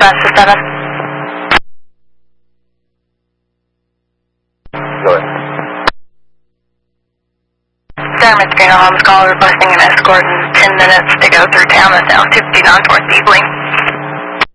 dispatch to 7. Go ahead. Sarah Holmes call requesting an escort in 10 minutes to go through town and down 59 towards Eveling.